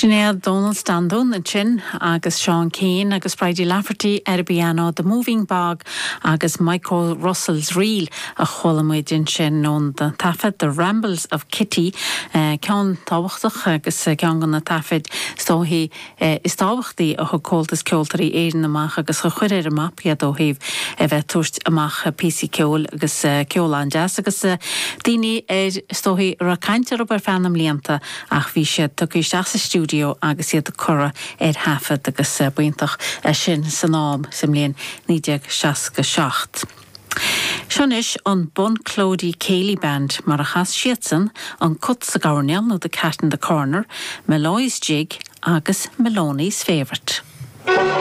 Sinead Donald Standon and Chin, agus Sean Keane, agus Bridie Lafferty, Erbiano, The Moving Bog, agus Michael Russell's Reel, a cholamid in Chin on the Taffet, The Rambles of Kitty, Cean Tábhachtach, agus Cean gan na Taffet, Stohi, is Tábhachtaí a Chocoltas Ceoltarí Éireann amach, agus chuir mapia do híh bheith tuairt amach PC Ceol, agus Ceolan Jazz, agus Dini Stohi Racainte Robert Fanam Lianta, ach bhí sé tucaí studio agus iad cora hafad agus buintach sin san nám sim líon 1967. Sionis an Bon Clody Cayley Band mar a chas siatsan an cut sa gairneal nó The Cat in the Corner, Meloy's Jig agus Maloney's Favourite.